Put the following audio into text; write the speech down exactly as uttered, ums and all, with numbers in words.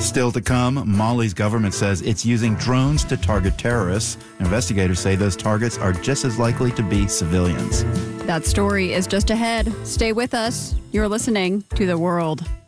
Still to come, Mali's government says it's using drones to target terrorists. Investigators say those targets are just as likely to be civilians. That story is just ahead. Stay with us. You're listening to The World.